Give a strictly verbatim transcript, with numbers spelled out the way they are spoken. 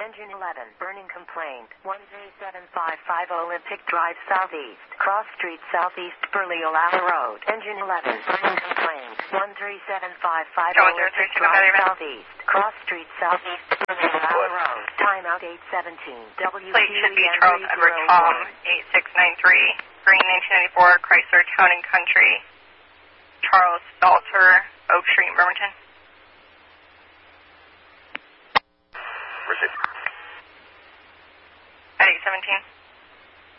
Engine eleven, burning complaint. one three seven five five Olympic Drive Southeast, Cross Street Southeast, Burley-Olalla Road. Engine eleven, burning complaint. one three seven five five Olympic Drive Southeast, Cross Street Southeast, Burley-Olalla Road. Timeout eight seventeen. W T E N Plate should be Charles Edward Tom, eight six nine three, Green nineteen ninety-four, Chrysler Town and Country, Charles Stalter, Oak Street, Bremerton. Receive. At eight seventeen.